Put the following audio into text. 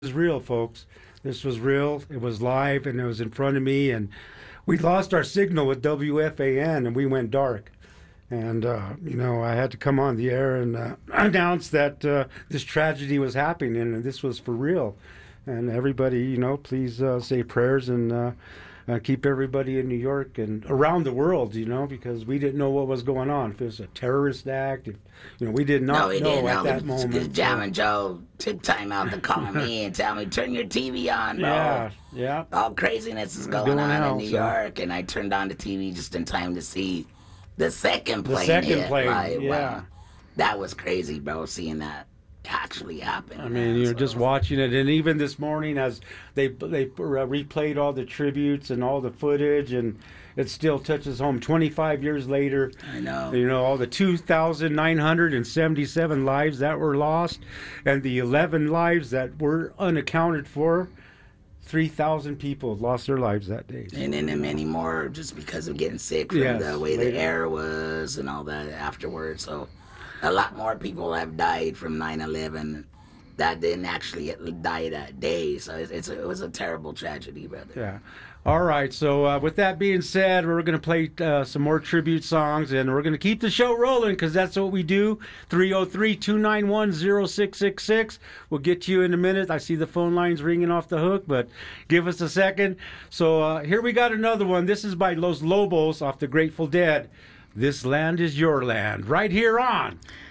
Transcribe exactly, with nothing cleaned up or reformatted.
was real, folks. This was real. It was live, and it was in front of me. And we lost our signal with W F A N, and we went dark. And uh, you know, I had to come on the air and uh, announce that uh, this tragedy was happening, and this was for real. And everybody, you know, please uh, say prayers and uh, uh, keep everybody in New York and around the world, you know, because we didn't know what was going on. If it was a terrorist act, if, you know, we did not no, we know didn't at know. that moment. Because Jam and Joe took time out to call me and tell me, turn your T V on, bro. Yeah, yeah. All craziness is going, Going on out, in New so- York. And I turned on the T V just in time to see the second The plane second hit. plane, Like, yeah. wow. That was crazy, bro, seeing that actually happen. I mean, man. you're So- just watching it, and even this morning, as they they uh, replayed all the tributes and all the footage, and it still touches home. twenty-five years later, I know. you know, all the two thousand nine hundred seventy-seven lives that were lost, and the eleven lives that were unaccounted for. three thousand people lost their lives that day. And then many more just because of getting sick from Yes, the way later. the air was and all that afterwards. So a lot more people have died from nine eleven that didn't actually die that day. So it's, it's a, it was a terrible tragedy, brother. Yeah. All right. So uh, with that being said, we're going to play uh, some more tribute songs, and we're going to keep the show rolling because that's what we do. three oh three, two nine one, oh six six six. We'll get to you in a minute. I see the phone lines ringing off the hook, but give us a second. So uh, here we got another one. This is by Los Lobos off the Grateful Dead. This land is your land. Right here on